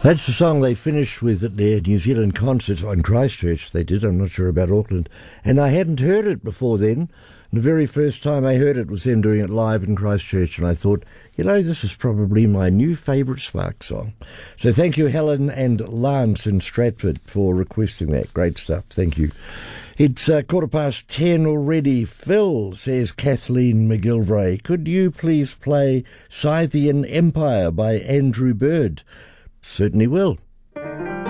That's the song they finished with at their New Zealand concerts in Christchurch. They did. I'm not sure about Auckland. And I hadn't heard it before then. The very first time I heard it was them doing it live in Christchurch, and I thought, this is probably my new favourite Spark song. So thank you, Helen and Lance in Stratford, for requesting that. Great stuff. Thank you. It's 10:15 already. Phil, says Kathleen McGilvray, could you please play Scythian Empire by Andrew Bird? Certainly will.